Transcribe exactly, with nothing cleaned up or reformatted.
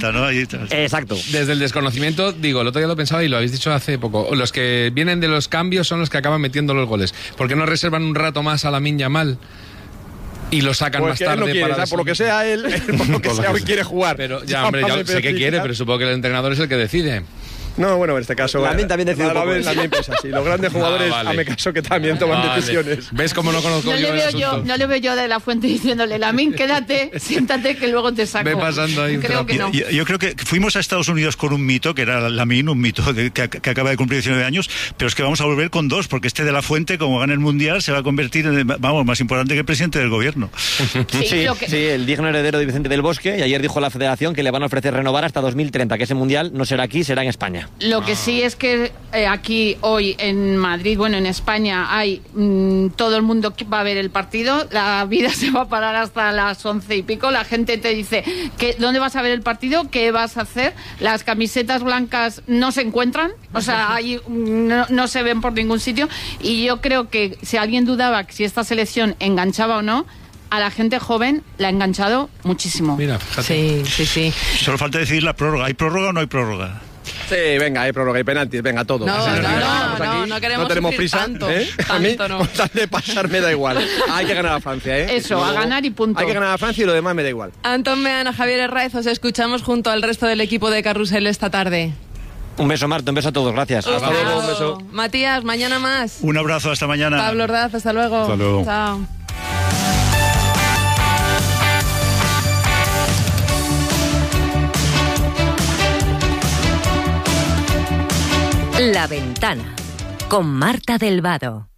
vuelta, ¿no? Ahí está. Exacto. Desde el desconocimiento, digo, el otro día lo pensaba y lo habéis dicho hace poco, los que vienen de los cambios son los que acaban metiendo los goles. ¿Por qué no reservan un rato más a Lamine Yamal y lo sacan Pues más que él tarde? no quiere, para ¿sabes? Por lo que sea él, por lo que sea hoy quiere jugar. Pero ya, hombre, ya sé que quiere, pero supongo que el entrenador es el que decide. No, bueno, en este caso... Lamine también decide un poco Lamine eso. también piensa así. Los grandes jugadores, Ah, vale. hazme caso, que también toman Vale. decisiones. ¿Ves cómo no conozco No yo le, el veo asunto? yo, no le veo yo de la Fuente diciéndole, Lamine, quédate, siéntate que luego te saco. Ve pasando ahí un Creo que no. Yo, yo creo que fuimos a Estados Unidos con un mito, que era Lamine, un mito de, que, que acaba de cumplir diecinueve años, pero es que vamos a volver con dos, porque este de la Fuente, como gana el Mundial, se va a convertir en, el, vamos, más importante que el presidente del gobierno. Sí, Sí, lo que- sí, el digno heredero de Vicente del Bosque, y ayer dijo la Federación que le van a ofrecer renovar hasta dos mil treinta, que ese Mundial no será aquí, será en España. Lo que sí es que eh, aquí, hoy, en Madrid, bueno, en España, hay mm, todo el mundo que va a ver el partido, la vida se va a parar hasta las once y pico, la gente te dice, que, ¿dónde vas a ver el partido? ¿Qué vas a hacer? Las camisetas blancas no se encuentran, o sea, ahí no, no se ven por ningún sitio, y yo creo que si alguien dudaba si esta selección enganchaba o no, a la gente joven la ha enganchado muchísimo. Mira, fíjate. Sí, sí, sí. Solo falta decidir la prórroga. ¿Hay prórroga o no hay prórroga? Sí, venga, hay prórroga, hay penaltis, venga, todo. No, Sí, no, sí, no, estamos no, aquí, no queremos no tenemos sufrir prisa, tanto, ¿eh? A mí, tanto no. con tal de pasar me da igual. Hay que ganar a Francia, ¿eh? Eso, a ganar y punto. Hay que ganar a Francia y lo demás me da igual. Antón Meana, Javier Herráez, os escuchamos junto al resto del equipo de Carrusel esta tarde. Un beso, Marta, un beso a todos, gracias. Hasta luego, un Chao. beso. Matías, mañana más. Un abrazo, hasta mañana. Pablo Ordaz, hasta luego. Hasta luego. Chao. La Ventana con Marta del Vado.